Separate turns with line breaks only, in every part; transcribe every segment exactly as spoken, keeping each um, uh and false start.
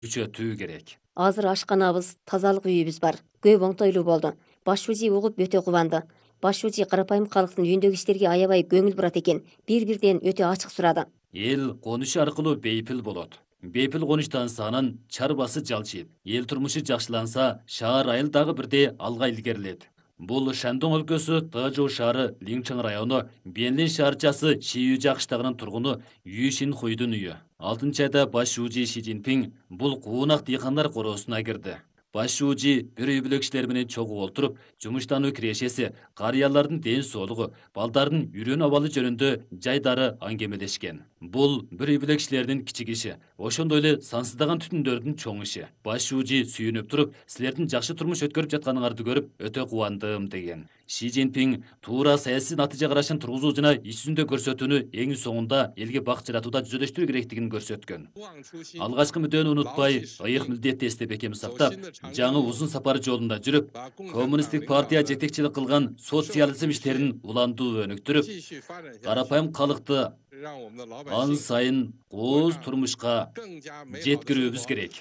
күчөтүү керек.
Азыр ашканабыз, тазалык үйүбүз бар. Көп оңтойлуу болду. Баш шужий угуп өтө кубанды. Баш шужий карапайым калктын үйүндөгү иштерге аябай көңүл бурат экен. Бири-бирден өтө ачык сурады.
Эл конушу аркылуу бейпил болот. Бейпил конуштанса анын чарбасы жалчыйт. Эл турмушу жакшыланса, шаар айыл дагы бирде алга илгерилет. Бул Шандон өлкөсү Тажоо шаары Линчэн району Бенлин шаарчасы Шиюжа кыштагынын тургуну Ю Шин Хуйдун үйү. алтынчы айда баш шужий Си Цзиньпин бул куунак дыйкандар короосуна кирди. Баш шужий бир үй бүлө кишилер менен чогуу олтуруп, жумуштануу кирешеси, карыялардын ден соолугу, балдардын үйрөнүү абалы жөнүндө жайдары аңгемелешкен. Бул бир үй бүлө кишилердин кичик иши, ошондой эле сансыздаган түтүндөрдүн чоң иши. Баш шужий сүйүнүп туруп, силердин жакшы турмуш өткөрүп жатканыңарды көрүп өтө кубандым деген. Си Цзиньпин туура саясий натыйжа карашын тургузуу жана иш жүзүндө көрсөтүүнү эң соңунда элге бак жаратууда жүзөлөштүрүү керектигин көрсөткөн. Алгачкы мүддөөнү унутпай, ыйык милдетти эстеп бекем сактап, жаңы узун сапар жолунда жүрүп, коммунисттик партия жетекчилик кылган социализм иштерин уландуу өнүктүрүп, карапайым калыкты ан сайын кооз турмушка жеткирүүбүз керек.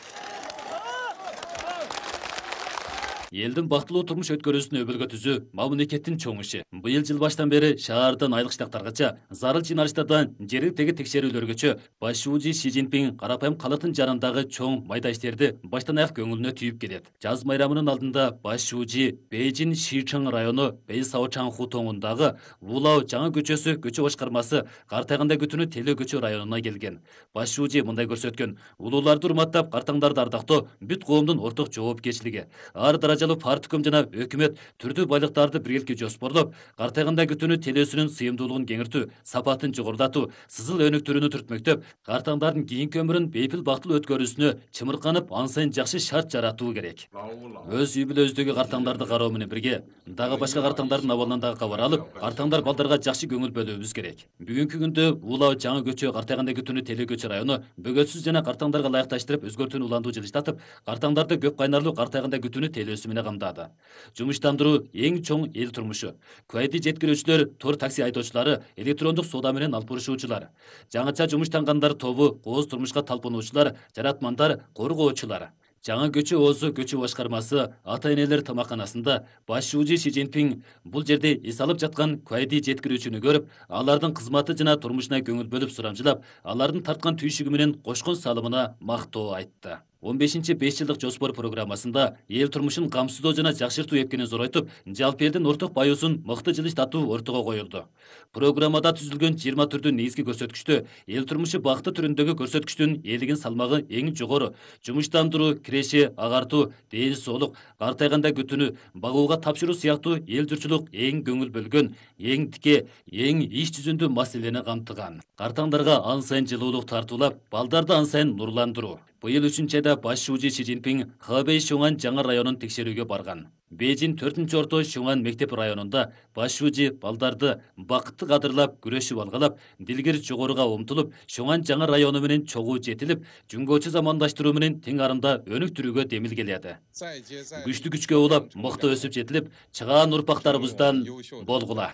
Элдин бактылуу турмуш өткөрүүсүн өбөлгө түзүү мамлекеттин чоң иши. Быйыл жыл баштан бери шаардан айылык штаттаргача зарыл жыйналыштардан жергиликтеги текшерүүлөргөчө баш шужий Си Цзиньпин карапайым калктын жанындагы чоң майда иштерди баштан аяк көңүлүнө түйүп келет. Жаз майрамынын алдында баш шужий Бейжин Шичэн району Бейсаочан хутоңундагы Вулау жаңы көчөсү көчө башкармасы картайганда күтүүнү Телөө көчө районуна келген. Баш шужий мындай көрсөткөн: улууларды урматтап, картаңдарды ардактоо бүт коомдун орток жоопкерчилиги. Ар даражалуу партком жана өкмөт түрдүү байлыктарды биргеликке жоспорлоп, картайганда күтүүнү телөөсүнүн сыйымдуулугун кеңиртүү, сапатын жогорулатуу, сызыл өнүктүрүүнү түртмөктөп, картаңдардын кийинки өмүрүн бейпил бактылуу өткөрүүсүнө чымырканып, ан сайын жакшы шарт жаратуу керек. Өз үй бүлөбүздөгү картаңдарды кароо менен бирге, дагы башка картаңдардын абалынан дагы кабар алып, картаңдар балдарга жакшы көңүл бөлүүбүз керек. Бүгүнкү күндө Улау жаңы көчө картайганда күтүүнү Телөө көчө району бөгөтсүз жана картаңдарга ылайыкташтырып өзгөртүүнү уландуу жылыштатып, картаңдарды көп кайнарлуу картайганда күтүүнү телөөсү менен камдады. Жумуштандыруу эң чоң эл турмушу. Куайди жеткирүүчүлөр, тур такси айдоочулары, электрондук соода менен алып бурушуучулар, жаңыча жумуштангандар тобу, кооз турмушка талпынуучулар, жаратмандар, коргоочулар. Жаңы көчө оозу көчө башкармасы ата-энелер тамаканасында баш шужий Си Цзиньпин бул жерде эс алып жаткан куайди жеткирүүчүнү көрүп, алардын кызматы жана турмушуна көңүл бөлүп сурамжылап, алардын тарткан түйшүгү менен кошкон салымына мактоо айтты. он бешинчи беш жылдык жоспор программасында эл турмушун камсыздоо жана жакшыртуу эпкенин зоройтуп, жалпы элдин орток баюусун мыкты жылыштатуу ортого коюлду. Программада түзүлгөн жыйырма түрдүү негизги көрсөткүчтө эл турмушу бакыты түрүндөгү көрсөткүчтүн элигин салмагы эң жогору, жумуштандыруу, киреше, агартуу, ден соолук, картайганда күтүүнү багууга тапшыруу сыяктуу эл журчулук эң көңүл бөлгөн, эң тике, эң иш жүзүндүү маселени камтыган. Картаңдарга ан сайын жылуулук тартуулап, балдарды ан сайын нурландыруу. Быйыл үчүнчү айда баш шужий Си Цзиньпин Хэбэй Шуңан жаңы районун текшерүүгө барган. Бейжин төртүнчү орто Шуңан мектеп районунда баш шужий балдарды бакытты кадырлап, күрөшүп алгалап, дилгир жогоруга умтулуп, Шуңан жаңы району менен чогуу жетилип, жөнгөчү замандаштыруу менен тең арында өнүктүрүүгө демилгеледи. Күчтүү күчкө улап, мыкты өсүп жетилип, чыгаан урпактарыбыздан болгула.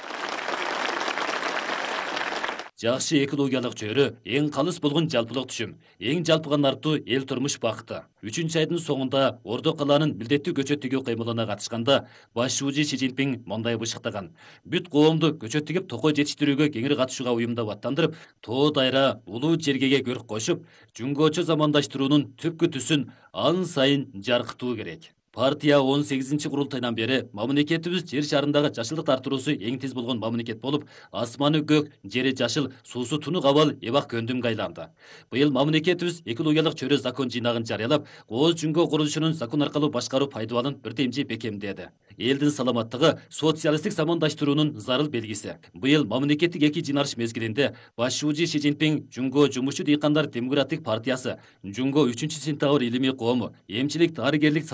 Жакшы экологиялык чөйрө эң калыс болгон жалпылык түшүм, эң жалпыганартуу эл турмуш бакыты. үчүнчү айдын соңунда Ордо калаанын милдеттүү көчөт тигүү кыймылына катышканда баш шужий Си Цзиньпин мындай бышыктаган: бүт коомду көчөт тигип токой жетиштирүүгө кеңири катышууга уюмдап аттандырып, тоо дайра улуу жергеге көрк кошуп, жөнгөчө замандаштыруунун түпкү түсүн ан сайын жаркытуу керек. Партия он сегизинчи курултайдан бери мамлекетибиз жер шарындагы жашылдык арттыруусу эң тез болгон мамлекет болуп, асманы көк, жери жашыл, суусу тунук абал эбак көндүмгө айланды. Быйыл мамлекетибиз экологиялык чөйрө закон жыйнагын жарыялап, кооз жүнгө курулушунун закон аркылуу башкаруу пайдубалын бирдемжи бекемдеди. Элдин саламаттыгы социалисттик замандаштыруунун зарыл белгиси. Быйыл мамлекеттик эки жыйналыш мезгилинде баш шужий Си Цзиньпин Жүнгө жумушчу дыйкандар демократик партиясы, Жүнгө үчүнчү сентябрь илимий коому, эмчилик, дарыгерлик, саламаттык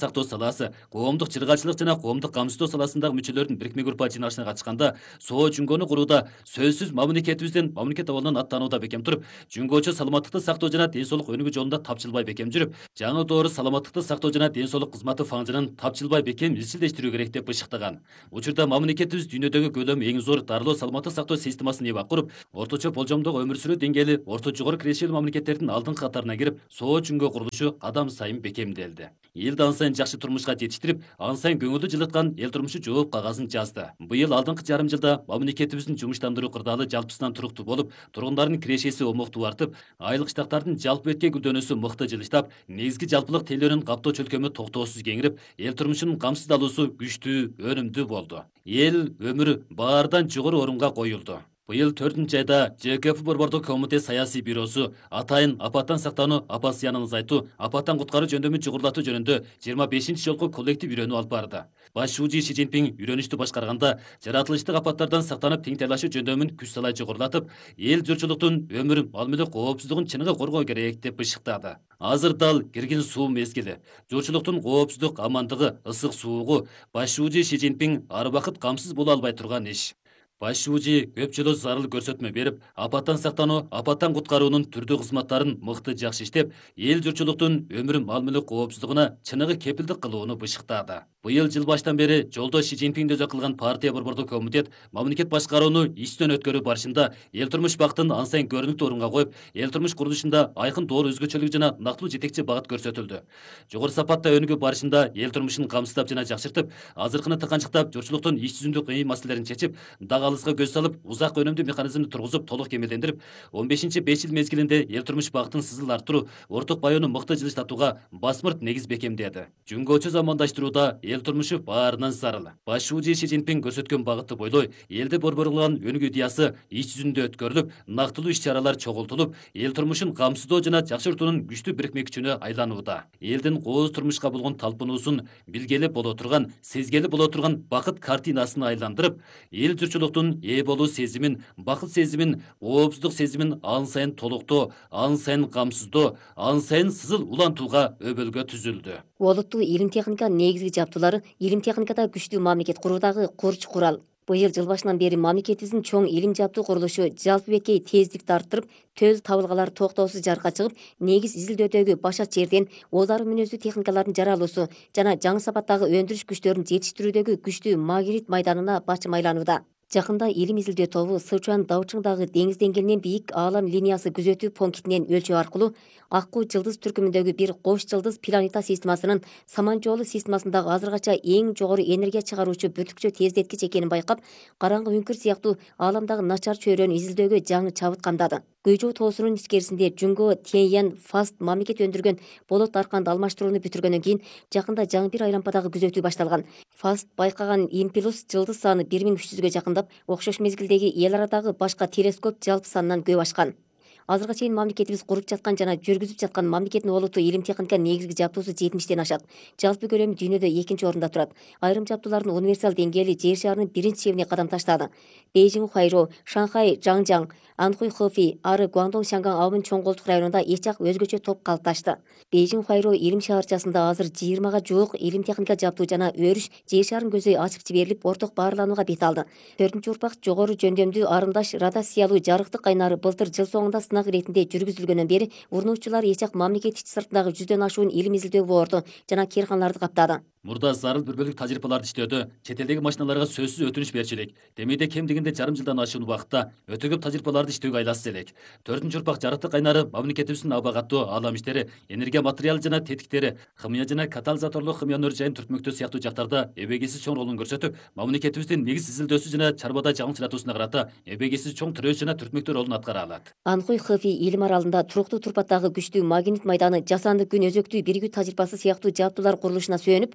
сактоо саласы, коомдук чыргачылык жана коомдук камсыздоо саласындагы мүчөлөрдүн бирикме группа жыйналышына катышканда соо жүнгөнү курууда сөзсүз мамлекетибиздин мамлекет абалынан аттанууда бекем туруп, жүнгөөчө саламаттыкты сактоо жана ден соолук өнүгүү жолунда тапчылбай бекем жүрүп, жаңы доору саламаттыкты сактоо жана ден соолук кызматы фаңжынын тапчылбай бекем изчилдештирүү керек деп бышыктаган. Учурда мамлекетибиз дүйнөдөгү көлөмү эң зор дарылоо саламаттык сактоо системасын эбак куруп, орточо болжомдогу өмүр сүрүү деңгээли орто жогору кирешелүү мамлекеттердин алдыңкы катарына кирип, соо жүнгөө курулушу кадам сайын бекемделди. Элди ан сайын жакшы турмушка жетиштирип, ан сайын көңүлдү жылыткан эл турмушу жооп кагазын жазды. Быйыл алдыңкы жарым жылда мамлекетибиздин жумуштандыруу кырдаалы жалпысынан туруктуу болуп, тургундардын кирешеси омуктуу артып, айлык штаттардын жалпы бетке гүлдөнүүсү мыкты жылыштап, негизги жалпылык тейлөөнүн каптоо чөлкөмү токтоосуз кеңирип, эл турмушунун камсыздалуусу күчтүү, өнүмдүү болду. Эл өмүрү баардан жогору орунга коюлду. Быйыл төртүнчү айда Ж К Ф Борбордук комитет саясий бюросу атайын апаттан сактануу, апат зыянын азайтуу, апаттан куткаруу жөндөмүн чугурлатуу жөнүндө жыйырма бешинчи жолку коллектив үйрөнүү алып барды. Баш шуужи Си Цзиньпин үйрөнүштү башкарганда жаратылыштык апаттардан сактанып тең тайлашуу жөндөмүн күч салай жогорулатып, эл журтчулуктун өмүр, мал мүлк коопсуздугун чыныгы коргоо керек деп бышыктады. Азыр дал киргин суу мезгили. Журтчулуктун коопсуздук, амандыгы, ысык суугу баш шуужи Си Цзиньпин ар убакыт камсыз боло албай турган иш. Баш шуужи көп жолу зарыл көрсөтмө берип, апаттан сактануу, апаттан куткаруунун түрдүү кызматтарын мыкты жакшы иштеп, эл журтчулуктун өмүр, мал мүлк коопсуздугуна чыныгы кепилдик кылууну бышыктады. Быйыл жыл баштан бери жолдош Си Цзиньпин өзө кылган партия борбордук комитет мамлекет башкарууну ичтен өткөрүү барышында эл турмуш бактын ан сайын көрүнүктүү орунга коюп, эл турмуш курулушунда айкын доор өзгөчөлүк жана нактылуу жетекчи багыт көрсөтүлдү. Жогору сапатта өнүгүү барышында эл турмушун камсыздап жана жакшыртып, азыркыны тыканчыктап, журтчулуктун иш жүзүндө кыйын маселелерин чечип, дагы алыска көз салып, узак өнүмдүү механизмди тургузуп, толук кемелдендирип, он бешинчи беш жыл мезгилинде эл турмуш багытын сызыл арттыруу, орток баёну мыкты жылыштатууга басмырт негиз бекемдеди. Жүнгөөчө замандаштырууда эл турмушу баарынан зарыл. Баш шуужи Си Цзиньпин көрсөткөн багытты бойлой, элде борборулаган өнүгүү идеясы иш жүзүндө өткөрүлүп, нактылуу иш-чаралар чогултулуп, эл турмушун камсыздоо жана жакшыртуунун күчтүү бирикме күчүнө айланууда. Элдин кооз турмушка болгон талпынуусун билгели боло турган, сезгели боло турган бакыт картинасын айландырып, эл журтчулуктун ээ болуу сезимин, бакыт сезимин, коопсуздук сезимин ан сайын толуктоо, ан сайын камсыздоо, ан сайын сызыл улантууга өбөлгө түзүлдү.
Олуттуу илим техника негизги жабдуулары илим техникада күчтүү мамлекет куруудагы курч курал. Быйыл жыл башынан бери мамлекетибиздин чоң илим жабдуу курулушу жалпы бетке тездикти арттырып, төл табылгалар токтоосуз жарыкка чыгып, негиз изилдөөдөгү башат жерден оолар мүнөздүү техникалардын жаралуусу жана жаңы сапаттагы өндүрүш күчтөрүн жетиштирүүдөгү күчтүү магирит майданына бачым айланууда. Жакында илим изилдөө тобу Сычуан Даучыңдагы деңиз деңгээлинен бийик аалам линиясы күзөтүү пунктинен өлчөө аркылуу Аккуу жылдыз түркүмүндөгү бир кош жылдыз планета системасынын саман жолу системасындагы азыркыча эң жогору энергия чыгаруучу бүтүкчө тездеткич экенин байкап, караңгы үңкүр сыяктуу ааламдагы начар чөйрөнү изилдөөгө жаңы чабыт камдады. Гүйжөө тоосунун ичкерисинде Жүнгө Тяньян Фаст мамлекет өндүргөн болот арканды алмаштырууну бүтүргөндөн кийин жакында жаңы бир айлампадагы күзөтүү башталган. Фаст байкаган импулс жылдыз саны бир миң үч жүзгө жакындап, окшош мезгилдеги эл арадагы башка телескоп жалпы санынан көп ашкан. Азыркыга чейин мамлекетибиз куруп жаткан жана жүргүзүп жаткан мамлекеттин олуттуу илим техника негизги жабдуусу жетимиштен ашат. Жалпы көлөмү дүйнөдө экинчи орунда турат. Айрым жабдуулардын универсал деңгээли жер шарынын биринчи чебине кадам таштады. Бейжиң Хайро, Шанхай Жаңжаң, Анхуй Хэфи, ары Гуандong Шанган абын чоң колдук районунда эч жак өзгөчө топ калыпташты. Бейжиң Хайро илим шаарчасында азыр жыйырмага жуук илим техника жабдуу жана өрүш жер шарын көзөй ачып жиберилип, орток баарланууга бет алды. төртүнчү урпак жогору жөндөмдүү арымдаш радиациялуу жарыктык кайнары былтыр жыл соңунда сынак иретинде жүргүзүлгөндөн бери урнуучулар эч жак мамлекет ич сыртындагы жүздөн ашуун илим изилдөө борду жана кээрканаларды каптады.
Мурда зарыл бир бөлүк тажрыйбаларды иштөөдө чет элдеги машиналарга сөзсүз өтүнүч берчү элек. Демейде кем дегенде жарым жылдан ашуун убакытта өтө көп тажрыйбаларды иштөөгө айласыз элек. төртүнчү урпак жарыктык кайнары мамлекетибиздин абагаттуу аалам иштери, энергия материалы жана тетиктери, химия жана катализаторлук химия жайын түртмөктөө сыяктуу жактарда эбегисиз чоң ролун көрсөтүп, мамлекетибиздин негиз изилдөөсү жана чарбада жаңылчыратуусуна карата эбегисиз чоң тирөөч жана түртмөктөө ролун аткара алат.
Анхуй Хэфи илим аралында туруктуу турпаттагы күчтүү магнит майданы жасанды күн өзөктүү биригүү тажрыйбасы сыяктуу жабдуулар курулушуна сүйөнүп,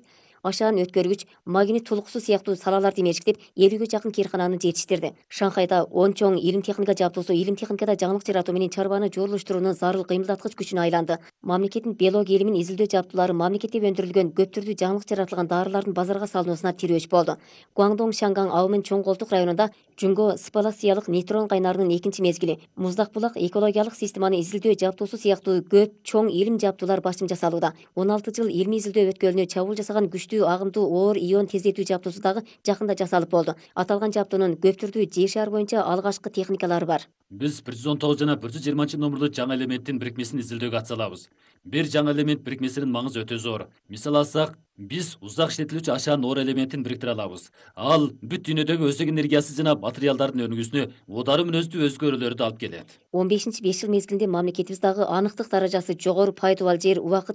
ашаан өткөргүч, магнит тулкусу сыяктуу салаларды мерчиктеп, элүүгө жакын кээркананы жетиштирди. Шанхайда он чоң илим техника жабдуусу илим техникада жаңылык жаратуу менен чарбаны жолуштуруунун зарыл кыймылдаткыч күчүнө айланды. Мамлекеттин биология илимин изилдөө жабдуулары мамлекетте өндүрүлгөн көп түрдүү жаңылык жаратылган дарылардын базарга салынуусуна тирөөч болду. Гуандong Шанган Аумен чоң колтук районунда Жүнгө спалациялык нейтрон кайнарынын экинчи мезгили, Муздак булак экологиялык системаны изилдөө жабдуусу сыяктуу көп чоң илим жабдуулар башым жасалууда. он алты жыл илмий изилдөө өткөлүнө чабуул жасаган күчтүү агымдуу оор ион тездетүү жабдуусу дагы жакында жасалып болду. Аталган жабдуунун көп түрдүү жер шаар боюнча алгачкы техникалары бар.
Биз бир жүз он тогуз жана бир жүз жыйырманчы номурлуу жаңы элементтин бирикмесин изилдөөгө атсалабыз. Бир жаңы элемент бирикмесинин маңызы өтө зор. Мисал алсак, биз узак иштетилүүчү ашаан оор элементин бириктире алабыз. Ал бүт дүйнөдөгү өздүк энергиясы жана материалдардын өнүгүүсүнө удаары мүнөздүү өзгөрүүлөрдү алып келет.
он бешинчи беш жыл мезгилинде мамлекетибиз дагы аныктык даражасы жогору пайдубал жер убакыт